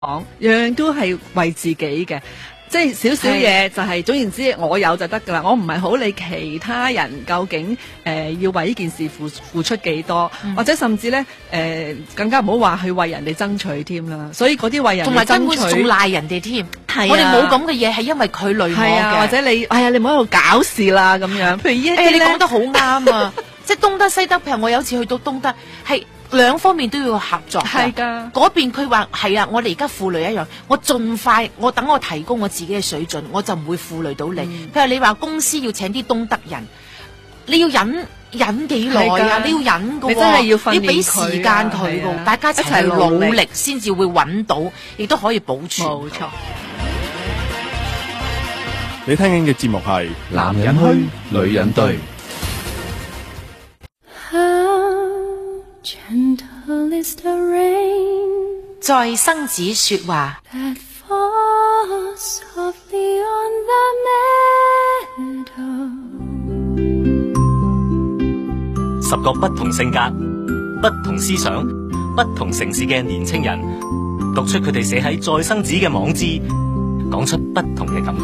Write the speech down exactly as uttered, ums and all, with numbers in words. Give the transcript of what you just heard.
講，樣樣都係為自己嘅。即係少少嘢就係、是、總言之我有就得噶啦，我唔係好理其他人究竟誒、呃、要為呢件事付付出幾多、嗯，或者甚至咧誒、呃、更加唔好話去為人哋爭取添啦。所以嗰啲為人哋爭取，同埋根本仲賴人哋添。係啊，我哋冇咁嘅嘢係因為佢累我嘅、啊，或者你哎呀你唔好喺度搞事啦咁樣。譬如呢一啲咧，你講得好啱啊！即係東德西德，譬如我有次去到東德係。兩方面都要合作，係㗎。嗰邊佢話係啊，我哋而家負累一樣，我盡快，我等我提高我自己嘅水準，我就唔會負累到你。嗯、譬如你話公司要請啲東德人，你要忍忍幾耐啊？你要忍㗎喎，你真係要訓練佢，要俾時間佢㗎，大家一齊努力先至會揾到，亦都可以保存。冇錯。 你聽緊嘅節目係男人虛，女人對。 在生子說話， 十個不同性格、不同思想、不同城市嘅年青人，讀出佢哋寫喺再生子嘅網誌，講出不同嘅感覺。